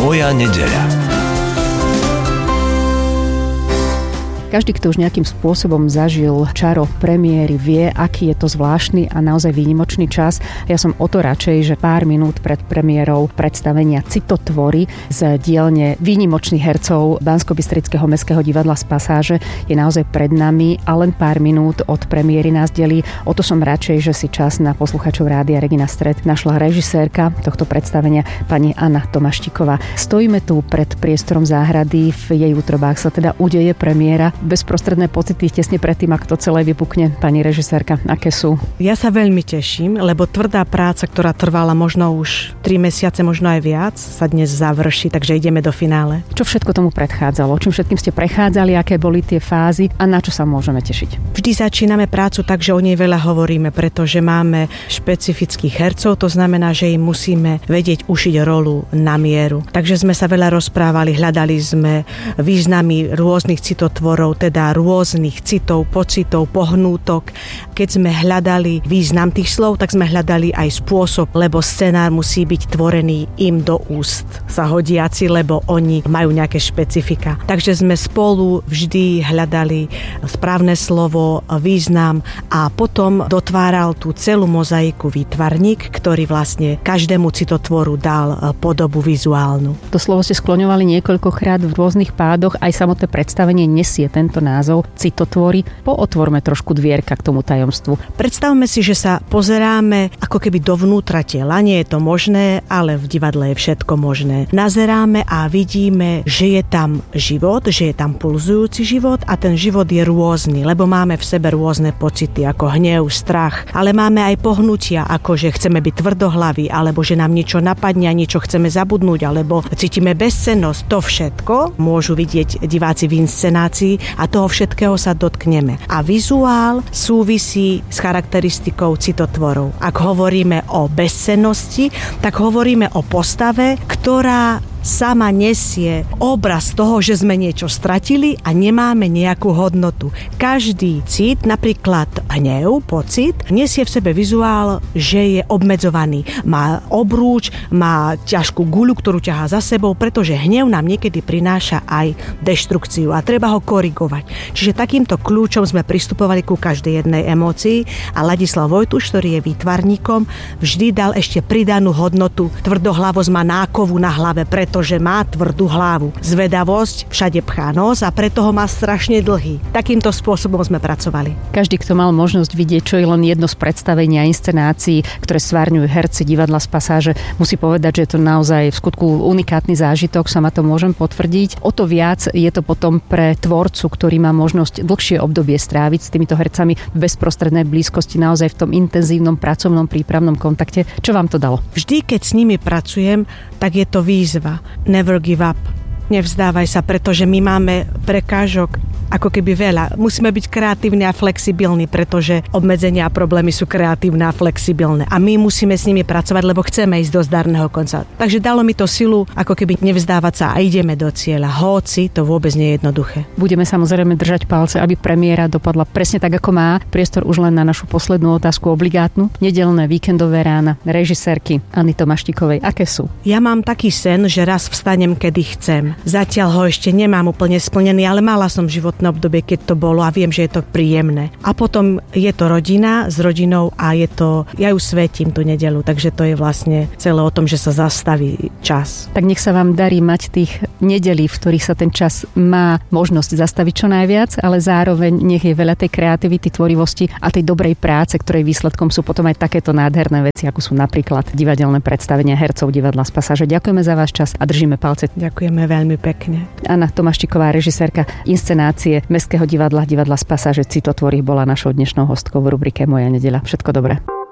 Moja nedeľa. Každý, kto už nejakým spôsobom zažil čaro premiéry, vie, aký je to zvláštny a naozaj výnimočný čas. Ja som o to radšej, že pár minút pred premiérou predstavenia Citotvory z dielne výnimočných hercov Banskobystrického mestského divadla z Pasáže je naozaj pred nami a len pár minút od premiéry nás delí. O to som radšej, že si čas na posluchačov Rádia Regina Stred našla režisérka tohto predstavenia pani Anna Tomaštíková. Stojíme tu pred priestorom záhrady, v jej útrobách sa teda udeje premiéra. Bezprostredné pocity tesne predtým, ako to celé vypukne, pani režisérka, aké sú? Ja sa veľmi teším, lebo tvrdá práca, ktorá trvala možno už 3 mesiace, možno aj viac, sa dnes završí, takže ideme do finále. Čo všetko tomu predchádzalo? Čím všetkým ste prechádzali, aké boli tie fázy a na čo sa môžeme tešiť? Vždy začíname prácu tak, že o nej veľa hovoríme, pretože máme špecifických hercov, to znamená, že im musíme vedieť ušiť rolu na mieru. Takže sme sa veľa rozprávali, hľadali sme významy rôznych citotvorov, teda rôznych citov, pocitov, pohnútok. Keď sme hľadali význam tých slov, tak sme hľadali aj spôsob, lebo scenár musí byť tvorený im do úst sa hodiaci, lebo oni majú nejaké špecifika. Takže sme spolu vždy hľadali správne slovo, význam a potom dotváral tú celú mozaiku výtvarník, ktorý vlastne každému citotvoru dal podobu vizuálnu. To slovo ste skloňovali niekoľkokrát v rôznych pádoch, aj samotné predstavenie nesie tento názov Citotvory. Pootvorme trošku dvierka k tomu tajomstvu. Predstavme si, že sa pozeráme ako keby dovnútra tela. Nie je to možné, ale v divadle je všetko možné. Nazeráme a vidíme, že je tam život, že je tam pulzujúci život a ten život je rôzny, lebo máme v sebe rôzne pocity ako hnev, strach, ale máme aj pohnutia, ako že chceme byť tvrdohlaví, alebo že nám niečo napadne a niečo chceme zabudnúť, alebo cítime bezcennosť. To všetko môžu vidieť diváci v inscenácii a toho všetkého sa dotkneme. A vizuál súvisí s charakteristikou citotvorov. Ak hovoríme o bezcennosti, tak hovoríme o postave, ktorá sama nesie obraz toho, že sme niečo stratili a nemáme nejakú hodnotu. Každý cit, napríklad hnev, pocit, nesie v sebe vizuál, že je obmedzovaný. Má obrúč, má ťažkú guľu, ktorú ťahá za sebou, pretože hnev nám niekedy prináša aj deštrukciu a treba ho korigovať. Čiže takýmto kľúčom sme pristupovali ku každej jednej emócii a Ladislav Vojtuš, ktorý je výtvarníkom, vždy dal ešte pridanú hodnotu. Tvrdohlavosť má nákovu na hlave, pretože má tvrdú hlavu. Zvedavosť všade pchá nos a preto ho má strašne dlhý. Takýmto spôsobom sme pracovali. Každý, kto mal možnosť vidieť, čo je len jedno z predstavení a inscenácií, ktoré stvárňujú herci divadla z Pasáže, musí povedať, že je to naozaj v skutku unikátny zážitok, sama to môžem potvrdiť. O to viac je to potom pre tvorcu, ktorý má možnosť dlhšie obdobie stráviť s týmito hercami v bezprostrednej blízkosti, naozaj v tom intenzívnom pracovnom prípravnom kontakte. Čo vám to dalo? Vždy, keď s nimi pracujem, tak je to výzva. Never give up. Nevzdávaj sa, pretože my máme prekážok ako keby veľa. Musíme byť kreatívni a flexibilní, pretože obmedzenia a problémy sú kreatívne a flexibilné. A my musíme s nimi pracovať, lebo chceme ísť do zdarného konca. Takže dalo mi to silu, ako keby nevzdávať sa a ideme do cieľa. Hoci to vôbec nie je jednoduché. Budeme samozrejme držať palce, aby premiéra dopadla presne tak, ako má. Priestor už len na našu poslednú otázku obligátnu. Nedeľné víkendové rána režisérky Anny Tomaštíkovej. Aké sú? Ja mám taký sen, že raz vstanem, kedy chcem. Zatiaľ ho ešte nemám úplne splnený, ale mala som životné obdobie, keď to bolo a viem, že je to príjemné. A potom je to rodina s rodinou a je to, ja ju svetím tú nedeľu, takže to je vlastne celé o tom, že sa zastaví čas. Tak nech sa vám darí mať tých nedelí, v ktorých sa ten čas má možnosť zastaviť čo najviac, ale zároveň nech je veľa tej kreativity, tvorivosti a tej dobrej práce, ktorej výsledkom sú potom aj takéto nádherné veci, ako sú napríklad divadelné predstavenia hercov divadla z Pasáže. Ďakujeme za váš čas a držíme palce. Ďakujeme veľmi pekne. Anna Tomaštíková, režisérka inscenácie Mestského divadla z Pasáže Citotvory, bola našou dnešnou hostkou v rubrike Moja nedeľa. Všetko dobré.